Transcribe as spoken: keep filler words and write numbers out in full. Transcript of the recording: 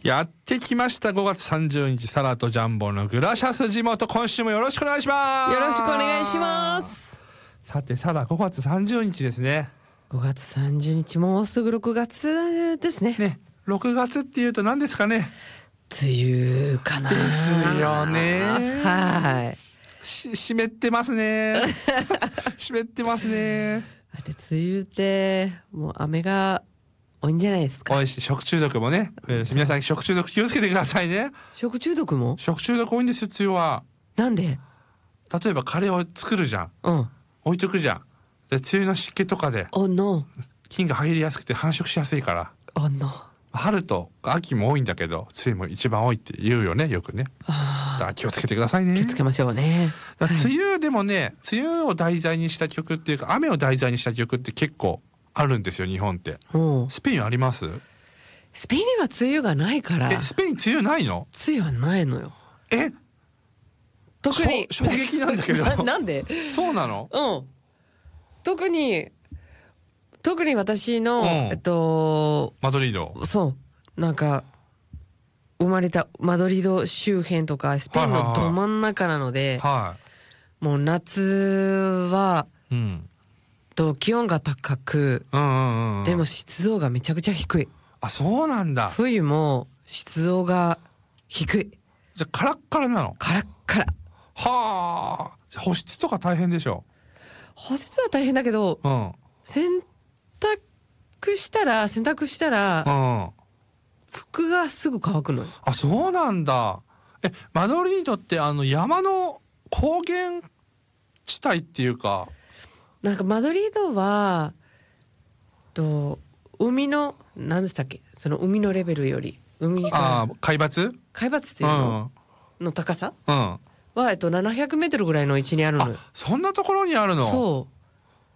やってきましたごがつさんじゅうにち、サラとジャンボのグラシャス地元、今週もよろしくお願いします。 よろしくお願いします。 さてサラ、ごがつさんじゅうにちですね。 ごがつさんじゅうにち、もうすぐろくがつですね。 ね、ろくがつっていうと何ですかね。 梅雨かなですよね。 はい。 し湿ってますね。湿ってますね。 だって梅雨ってもう雨が多いんじゃないですか。 おいしい。食中毒もね、えー、皆さん食中毒気をつけてくださいね。 食中毒も食中毒多いんですよ、梅雨は。 なんで？ 例えばカレーを作るじゃん、 うん、 置いとくじゃん。で梅雨の湿気とかで Oh no 菌が入りやすくて繁殖しやすいから。 Oh no。 春と秋も多いんだけど、梅雨も一番多いって言うよね、よくね。 あ、 だから気をつけてくださいね。 気をつけましょうね。 だから梅雨でもね、はい、梅雨を題材にした曲っていうか、雨を題材にした曲って結構あるんですよ、日本って。スペインあります？ スペインには梅雨がないから。 え、スペイン梅雨ないの？ 梅雨はないのよ。 え、 特に衝撃なんだけど。 な, なんで？ そうなの？ うん。特に特に私の、うん、えっとマドリード。 そうなんか生まれたマドリード周辺とかスペインのど真ん中なので、はいはいはい、もう夏は、うん、と気温が高く、うんうんうん、でも湿度がめちゃくちゃ低い。 あ、そうなんだ。 冬も湿度が低い。 じゃあカラッカラなの？ カラッカラ。 はあ。保湿とか大変でしょ？ 保湿は大変だけど、うん、洗濯したら洗濯したら、うん、服がすぐ乾くのよ。 あ、そうなんだ。え、マドリードってあの山の高原地帯っていうか、 なんかマドリードはと海の何でしたっけ、その海のレベルより海が、 あ、海抜海抜っていうの、うん、の高さ、うん、は、えっと、ななひゃくメートルぐらいの位置にあるのよ。 あ、そんなところにあるの？ そう